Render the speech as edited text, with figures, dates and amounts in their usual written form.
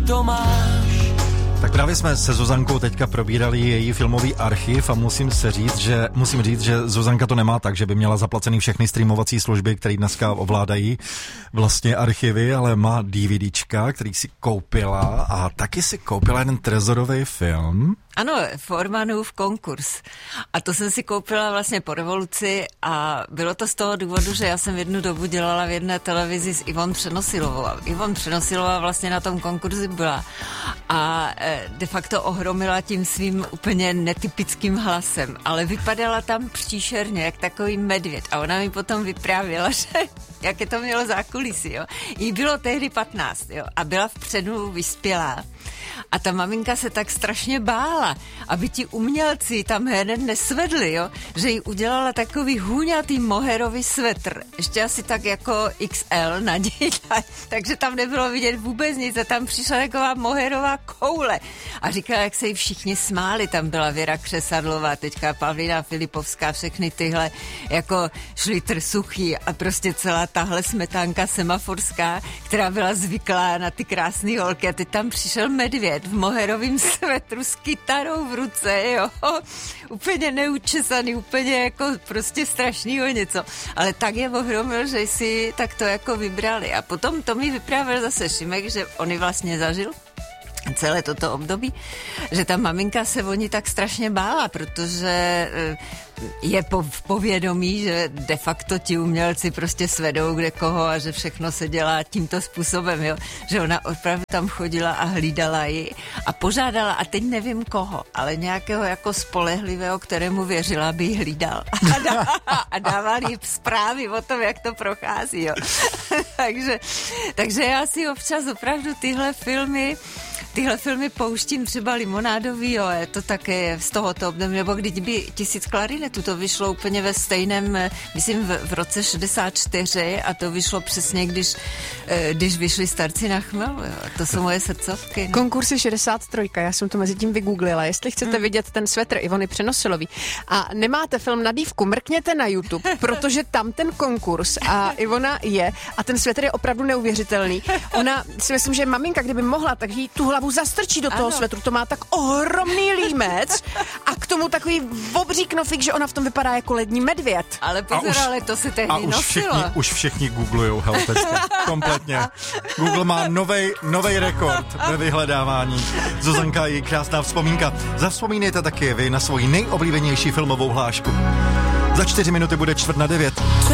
to máš. Tak právě jsme se Zuzankou teďka probírali její filmový archiv a musím říct, že Zuzanka to nemá tak, že by měla zaplacený všechny streamovací služby, které dneska ovládají vlastně archivy, ale má DVDčka, který si koupila a taky si koupila jeden trezorový film. Ano, Formanův konkurs. A to jsem si koupila vlastně po revoluci a bylo to z toho důvodu, že já jsem jednu dobu dělala v jedné televizi s Ivon Přenosilovou. A Ivon Přenosilová vlastně na tom konkurzi byla a de facto ohromila tím svým úplně netypickým hlasem, ale vypadala tam příšerně, jak takový medvěd. A ona mi potom vyprávěla, že jaké to mělo zákulisí, jo. Jí bylo tehdy 15, jo, a byla vpředu vyspělá. A ta maminka se tak strašně bála, aby ti umělci tam hned nesvedli, jo, že jí udělala takový hůňatý moherový svetr, ještě asi tak jako XL na děj, takže tam nebylo vidět vůbec nic a tam přišla taková moherová koule a říkala, jak se jí všichni smáli, tam byla Věra Křesadlová, teďka Pavlína Filipovská, všechny tyhle jako Šlitr Suchý a prostě celá tahle smetánka semaforská, která byla zvyklá na ty krásné holky a teď tam přišel medvěd v moherovým svetru s kytarou v ruce, jo, úplně neučesaný, úplně jako prostě strašnýho něco, ale tak je ohromil, že si tak to jako vybrali a potom to mi vyprávěl zase Šimek, že on ji vlastně zažil celé toto období, že ta maminka se o ní tak strašně bála, protože je v povědomí, že de facto ti umělci prostě svedou kde koho a že všechno se dělá tímto způsobem, jo? Že ona opravdu tam chodila a hlídala ji a požádala, a teď nevím koho, ale nějakého jako spolehlivého, kterému věřila, by ji hlídal a dával jí zprávy o tom, jak to prochází, jo? takže já si občas opravdu tyhle filmy pouštím, třeba Limonádový, jo, je to také z tohoto období, nebo když by 1000 klarinetů, to vyšlo úplně ve stejném, myslím v roce 64 a to vyšlo přesně, když vyšli Starci na chmelu, jo, to jsou moje srdcovky. No. Konkursy 63, já jsem to mezi tím vygooglila, jestli chcete vidět ten svetr Ivony Přenosilový a nemáte film na dívku, mrkněte na YouTube, protože tam ten konkurs a Ivona je a ten svetr je opravdu neuvěřitelný. Ona si myslím, že maminka, kdyby mohla, tak jí tu hlavu zastrčí do toho svetru, to má tak ohromný límec a k tomu takový obří knofík, že ona v tom vypadá jako lední medvěd. Ale pozor, ale to se tehdy nosilo. Už všichni googlujou, hele, teďka, kompletně. Google má novej rekord ve vyhledávání. Zuzanka, její krásná vzpomínka. Zavzpomínejte taky vy na svoji nejoblíbenější filmovou hlášku. Za 4 minuty bude 8:45.